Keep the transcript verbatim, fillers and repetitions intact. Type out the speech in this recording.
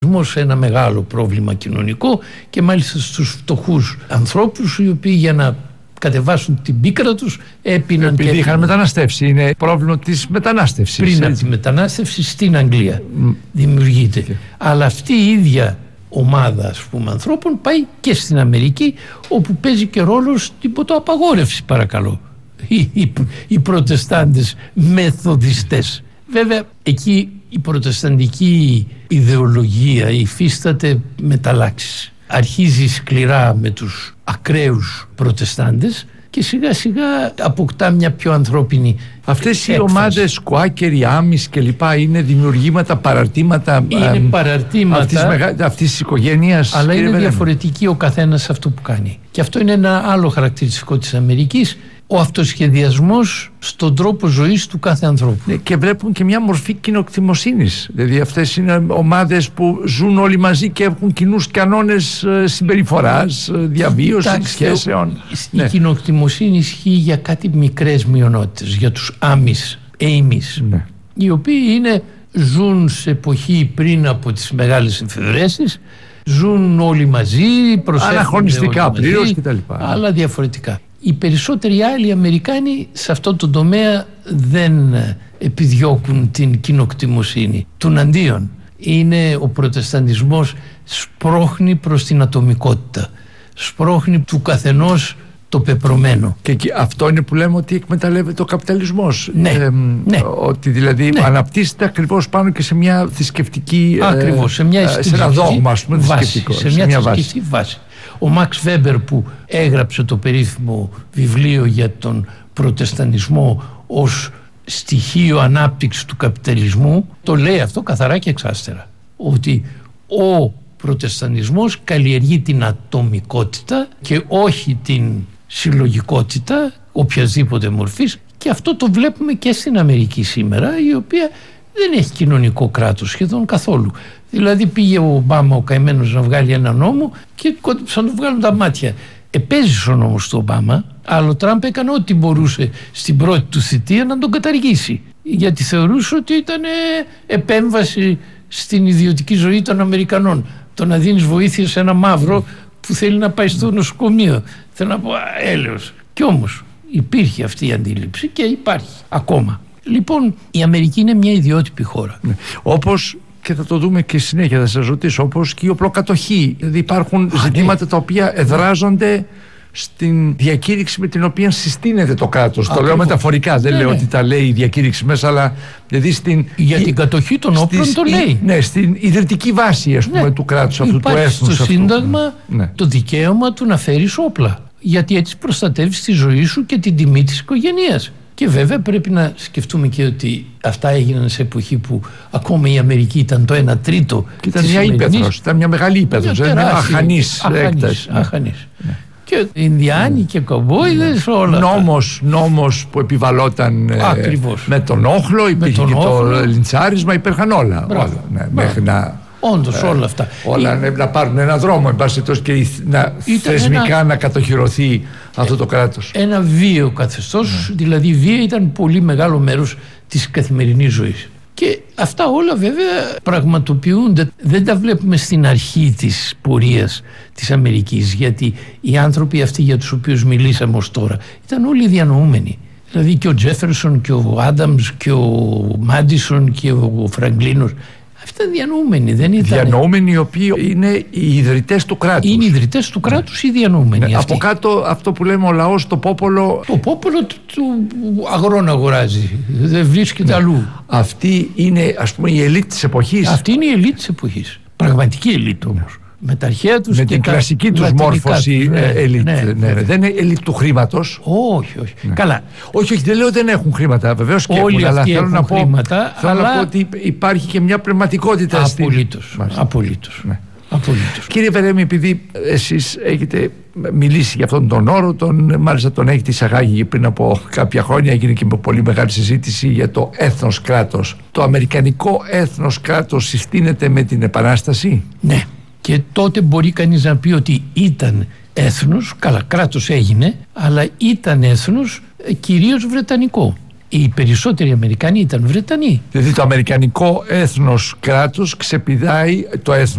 σχεδιασμός ένα μεγάλο πρόβλημα κοινωνικό, και μάλιστα στους φτωχούς ανθρώπους, οι οποίοι για να κατεβάσουν την πίκρα τους έπιναν. Επειδή και είχαν έπιναν. μεταναστεύσει. Είναι πρόβλημα της μετανάστευσης. Πριν από τη μετανάστευση στην Αγγλία mm. δημιουργείται. Okay. Αλλά αυτή η ίδια ομάδα, ας πούμε, ανθρώπων πάει και στην Αμερική, όπου παίζει και ρόλο στην ποτοαπαγόρευση, παρακαλώ. Οι, οι, οι προτεστάντες μεθοδιστές. Βέβαια εκεί η προτεσταντική ιδεολογία υφίσταται μεταλλάξεις. Αρχίζει σκληρά με τους ακραίους προτεστάντες και σιγά σιγά αποκτά μια πιο ανθρώπινη. Αυτές οι έκφραση. ομάδες Κουάκερ, Άμις και λοιπά είναι δημιουργήματα, παραρτήματα. Είναι ε, παραρτήματα αυτής, μεγα... αυτής της οικογένειας. Αλλά είναι Βερέμι. διαφορετική ο καθένας αυτό που κάνει. Και αυτό είναι ένα άλλο χαρακτηριστικό της Αμερικής, ο αυτοσχεδιασμός στον τρόπο ζωής του κάθε ανθρώπου. Ναι, και βλέπουν και μια μορφή κοινοκτημοσύνης. Δηλαδή αυτές είναι ομάδες που ζουν όλοι μαζί και έχουν κοινούς κανόνες συμπεριφοράς, διαβίωσης, σχέσεων. Η ναι. κοινοκτημοσύνη ισχύει για κάτι μικρές μειονότητες, για τους Άμις, Έιμις, ναι. οι οποίοι είναι, ζουν σε εποχή πριν από τις μεγάλες εφευρέσεις, ζουν όλοι μαζί, προσέχουν αναχρονιστικά πλήρως κτλ. Αλλά διαφορετικά. Οι περισσότεροι άλλοι Αμερικάνοι σε αυτό το τομέα δεν επιδιώκουν την κοινοκτημοσύνη. Τουναντίον, είναι ο προτεσταντισμός σπρώχνει προς την ατομικότητα, σπρώχνει του καθενός το πεπρωμένο. Και αυτό είναι που λέμε ότι εκμεταλλεύεται ο καπιταλισμός. Ναι, ε, ναι. Ότι δηλαδή ναι. αναπτύσσεται ακριβώς πάνω και σε μια θρησκευτική. Ακριβώς, σε μια σε ένα δόγμα, ας πούμε, βάση, σε, σε μια, μια θρησκευτική βάση. Ο Μαξ Βέμπερ, που έγραψε το περίφημο βιβλίο για τον προτεσταντισμό ως στοιχείο ανάπτυξης του καπιταλισμού, το λέει αυτό καθαρά και εξάστερα, ότι ο προτεσταντισμός καλλιεργεί την ατομικότητα και όχι την συλλογικότητα οποιασδήποτε μορφής, και αυτό το βλέπουμε και στην Αμερική σήμερα, η οποία δεν έχει κοινωνικό κράτος σχεδόν καθόλου. Δηλαδή πήγε ο Ομπάμα ο καημένος να βγάλει ένα νόμο και κόντεψαν να του βγάλουν τα μάτια. Επέζησε ο νόμος του Ομπάμα, αλλά ο Τραμπ έκανε ό,τι μπορούσε στην πρώτη του θητεία να τον καταργήσει, γιατί θεωρούσε ότι ήταν επέμβαση στην ιδιωτική ζωή των Αμερικανών. Το να δίνεις βοήθεια σε ένα μαύρο που θέλει να πάει στο νοσοκομείο. Θέλω να πω, έλεος. Κι όμως υπήρχε αυτή η αντίληψη και υπάρχει ακόμα. Λοιπόν, η Αμερική είναι μια ιδιότυπη χώρα. Ναι. Όπως, και θα το δούμε και συνέχεια, θα σας ρωτήσω, όπως και η οπλοκατοχή. Δηλαδή υπάρχουν Α, ζητήματα ναι. τα οποία εδράζονται στην διακήρυξη με την οποία συστήνεται το κράτος. Το λέω μεταφορικά, δεν ναι, λέω ναι. ότι τα λέει η διακήρυξη μέσα, αλλά δηλαδή στην, για την κατοχή των όπλων στις, το λέει. Ναι, στην ιδρυτική βάση, ας πούμε, ναι. του κράτους αυτού, υπάρχει του έθνους στο αυτού. Σύνταγμα ναι. το δικαίωμα του να φέρεις όπλα, γιατί έτσι προστατεύεις τη ζωή σου και την τιμή της οικογένειας. Και βέβαια πρέπει να σκεφτούμε και ότι αυτά έγιναν σε εποχή που ακόμα η Αμερική ήταν το ένα τρίτο. Και ήταν μια ύπεθρος, ήταν μια μεγάλη ύπεθρος, μια, μια αχανής έκταση. Αχανής. Ναι. Και Ινδιάνοι και κομπόιδες, ναι. όλα νόμος, νόμος που επιβαλόταν ε, με τον όχλο, υπήρχε και όχλο. Το λιντσάρισμα, υπήρχαν όλα, όλα ναι, μέχρι να... Όντως, ε, όλα αυτά. Όλα η... να πάρουν ένα δρόμο, εν πάση περιπτώσει, και να θεσμικά ένα... να κατοχυρωθεί αυτό το κράτος. Ένα βίαιο καθεστώς, mm. δηλαδή η βία ήταν πολύ μεγάλο μέρος της καθημερινής ζωής. Και αυτά όλα βέβαια πραγματοποιούνται, δεν τα βλέπουμε στην αρχή της πορείας της Αμερικής, γιατί οι άνθρωποι αυτοί για τους οποίους μιλήσαμε ως τώρα ήταν όλοι διανοούμενοι. Δηλαδή και ο Τζέφερσον και ο Άνταμς και ο Μάντισον και ο Φραγκλίνος, αυτά διανοούμενοι, δεν ήταν. Διανοούμενοι οι οποίοι είναι οι ιδρυτές του κράτους. Είναι οι ιδρυτές του κράτους, ναι. ή διανοούμενοι. Ναι, από κάτω αυτό που λέμε ο λαός, το πόπολο. Το πόπολο του, του αγρόν αγοράζει. Δεν βρίσκεται ναι. αλλού. Αυτή είναι, ας πούμε, η ελίτ της εποχής. Αυτή είναι η ελίτ της εποχής. Πραγματική ελίτ όμως. Ναι. Με τα αρχαία τους με και την τα κλασική τους μόρφωση ναι, ελίτ. ναι, ναι, ναι, ναι. Δεν είναι ελίτ του χρήματος. Όχι, όχι. Ναι. Καλά. Όχι, όχι, δεν λέω ότι δεν έχουν χρήματα. Βεβαίως και όλοι έχουν, αλλά θέλω να πω, χρήματα. θέλω αλλά... να πω ότι υπάρχει και μια πνευματικότητα. Απολύτως. Απολύτως. Ναι. Απολύτως. Κύριε Βερέμι, επειδή εσείς έχετε μιλήσει για αυτόν τον όρο, τον, μάλιστα τον έχετε εισαγάγει πριν από κάποια χρόνια, έγινε και με πολύ μεγάλη συζήτηση για το έθνος κράτος. Το αμερικανικό έθνος κράτος συστήνεται με την Επανάσταση. Ναι. Και τότε μπορεί κανείς να πει ότι ήταν έθνος, καλά κράτος έγινε, αλλά ήταν έθνος κυρίως βρετανικό. Οι περισσότεροι Αμερικανοί ήταν Βρετανοί. Δηλαδή το αμερικανικό έθνος κράτος ξεπηδάει το έθνος